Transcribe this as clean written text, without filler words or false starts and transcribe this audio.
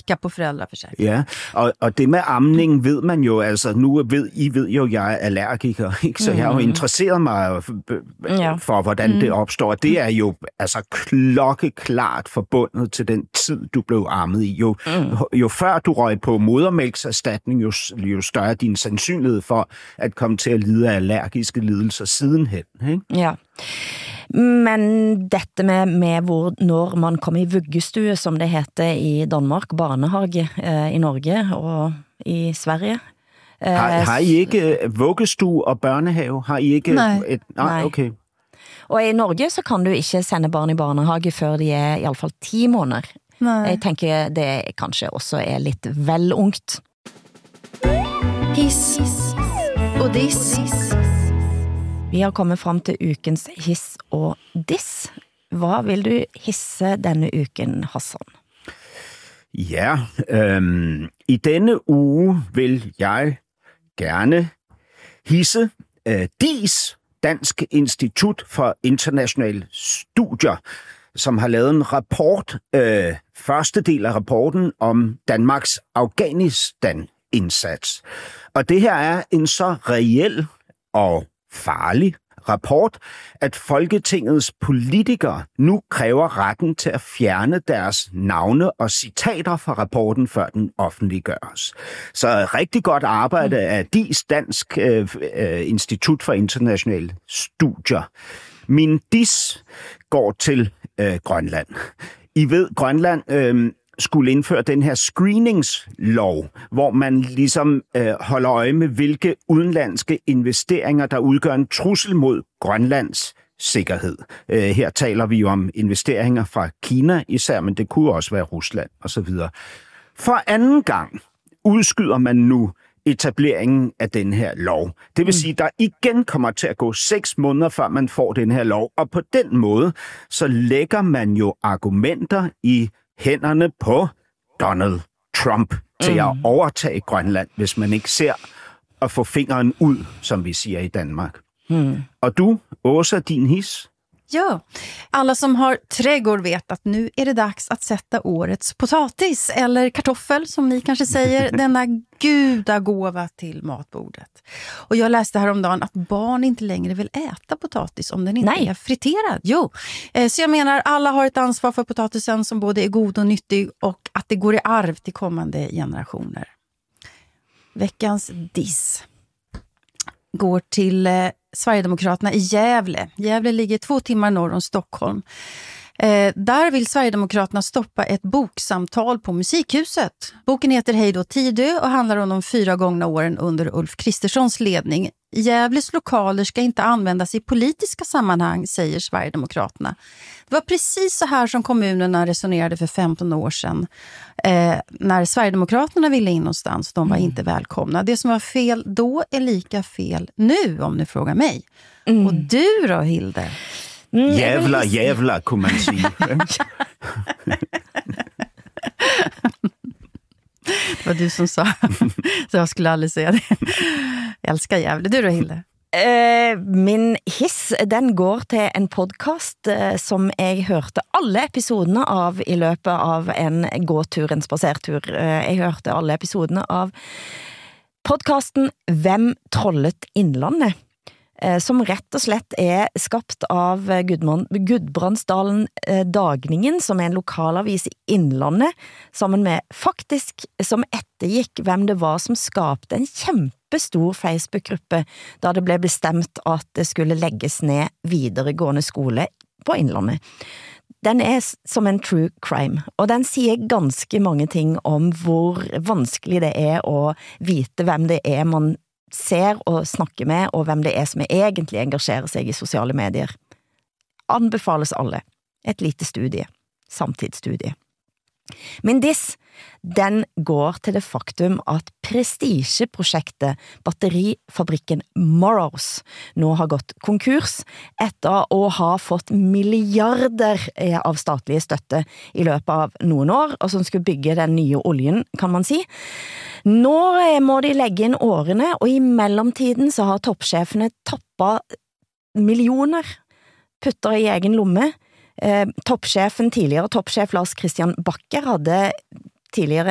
lika på föräldraförsäkringen. Ja, og det med amning ved man jo, altså nu ved jo, jeg er allergiker, ikke? Så jeg har jo interesseret mig for, hvordan det opstår. Det er jo altså klokkeklart forbundet til den tid, du blev ammet i. Jo før du røg på modermælkserstatning, jo større din sandsynlighed for at komme til at lide af allergiske lidelser sidenhen. Ikke? Ja. Men dette med når man kommer i vuggestue, som det heter i Danmark, barnehage i Norge og i Sverige. Har I ikke vuggestue og børnehave? Har I ikke Nej. Nej, okay. Og i Norge så kan du ikke sende barn i barnehage før de er i alle fall 10 måneder. Nej. Jeg tenker det kanskje også er litt vel ungt. Hiss og diss. Vi har kommet frem til ukens hiss og diss. Hva vil du hisse denne uken, Hassan? Ja, i denne uge vil jeg gerne hisse DIS, Dansk Institut for Internationale Studier, som har lavet en rapport, første del af rapporten om Danmarks Afghanistan-indsats. Og det her er en så reel og farlig rapport, at Folketingets politikere nu kræver retten til at fjerne deres navne og citater fra rapporten, før den offentliggøres. Så rigtig godt arbejde af DIS, Dansk Institut for Internationale Studier. Min dis går til Grønland. I ved, Grønland skulle indføre den her screeningslov, hvor man ligesom holder øje med, hvilke udenlandske investeringer, der udgør en trussel mod Grønlands sikkerhed. Her taler vi jo om investeringer fra Kina især, men det kunne også være Rusland osv. For anden gang udskyder man nu etableringen af den her lov. Det vil sige, at der igen kommer til at gå 6 måneder, før man får den her lov, og på den måde, så lægger man jo argumenter i hænderne på Donald Trump til at overtage Grønland, hvis man ikke ser at få fingeren ud, som vi siger i Danmark. Og du, Åsa, din hiss? Ja, alla som har trädgård vet att nu är det dags att sätta årets potatis eller kartoffel som ni kanske säger, denna gudagåva till matbordet. Och jag läste häromdagen att barn inte längre vill äta potatis om den inte är friterad. Jo, så jag menar alla har ett ansvar för potatisen som både är god och nyttig och att det går i arv till kommande generationer. Veckans diss går till Sverigedemokraterna i Gävle. Gävle ligger 2 timmar norr om Stockholm. Där vill Sverigedemokraterna stoppa ett boksamtal på Musikhuset. Boken heter Hej då Tidö och handlar om de 4 gångna åren under Ulf Kristerssons ledning. Gävles lokaler ska inte användas i politiska sammanhang, säger Sverigedemokraterna. Det var precis så här som kommunerna resonerade för 15 år sedan. När Sverigedemokraterna ville in någonstans, de var inte välkomna. Det som var fel då är lika fel nu, om ni frågar mig. Och du då, Hilde? Jävla, kunne man sige. Det var du som sa. Så jag skulle aldrig säga det. Jag älskar Gävle. Du då, Hilde? Min hiss, den går til en podcast som jeg hørte alle episodene av i løpet av en gåtur, en spasertur. Jeg hørte alle episodene av podcasten Hvem trollet Innlandet? Som rett og slett er skapt av Gudbrandsdalen Dagningen, som er en lokalavis i Innlandet, sammen med Faktisk, som ettergikk hvem det var som skapte en kjempestor Facebook-gruppe da det ble bestemt at det skulle legges ned videregående skole på Innlandet. Den er som en true crime, og den sier ganske mange ting om hvor vanskelig det er å vite hvem det er man ser og snakker med, og hvem det er som egentlig engasjerer seg i sosiale medier. Anbefales alle. Et lite studie. Samtidsstudie. Men den går til det faktum at prestigeprosjektet Batterifabrikken Morrows nå har gått konkurs etter å ha fått milliarder av statlige støtte i løpet av noen år, og som skulle bygge den nye oljen, kan man si. Nå må de legge inn årene, og i mellomtiden så har toppsjefene tappet millioner, putter i egen lomme. Tidligere toppsjef Lars Christian Bakker hadde tidligere